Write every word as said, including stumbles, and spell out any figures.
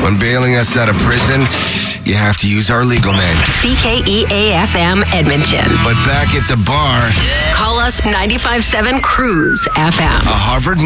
When bailing us out of prison, you have to use our legal name. C K E A F M Edmonton. But back at the bar, Call us ninety-five point seven Cruise F M. a Harvard